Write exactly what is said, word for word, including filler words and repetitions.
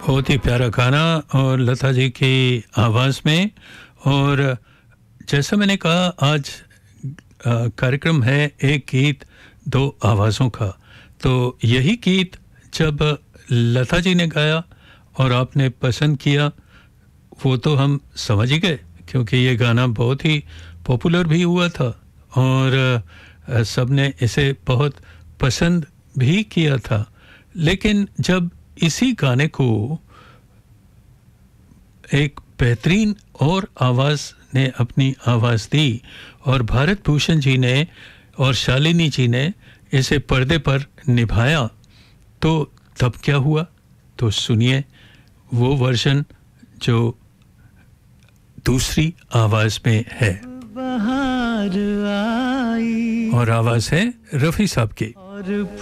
बहुत ही प्यारा गाना और लता जी की आवाज़ में। और जैसा मैंने कहा, आज कार्यक्रम है एक गीत दो आवाज़ों का। तो यही गीत जब लता जी ने गाया और आपने पसंद किया, वो तो हम समझ ही गए, क्योंकि ये गाना बहुत ही पॉपुलर भी हुआ था और सब ने इसे बहुत पसंद भी किया था। लेकिन जब इसी गाने को एक बेहतरीन और आवाज़ ने अपनी आवाज़ दी और भारत भूषण जी ने और शालिनी जी ने इसे पर्दे पर निभाया, तो तब क्या हुआ? तो सुनिए वो वर्जन जो दूसरी आवाज़ में है। बहार आई और आवाज़ है रफ़ी साहब की।